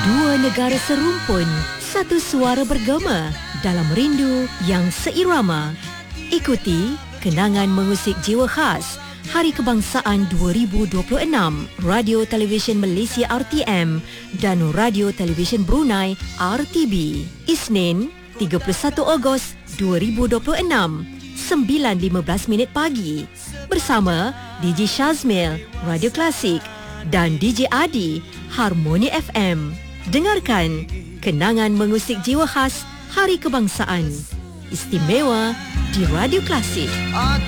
Dua negara serumpun, satu suara bergema dalam rindu yang seirama. Ikuti kenangan mengusik jiwa khas Hari Kebangsaan 2026 Radio Televisyen Malaysia RTM dan Radio Televisyen Brunei RTB. Isnin 31 Ogos 2026 9.15 pagi bersama DJ Shazmil Radio Klasik dan DJ Adi Harmoni FM. Dengarkan kenangan mengusik jiwa khas Hari Kebangsaan istimewa di Radio Klasik.